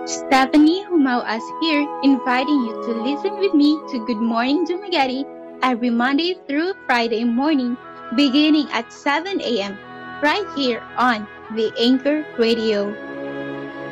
Stephanie Humauas here, inviting you to listen with me to Good Morning Dumaguete every Monday through Friday morning, beginning at 7 a.m. right here on the Anchor Radio.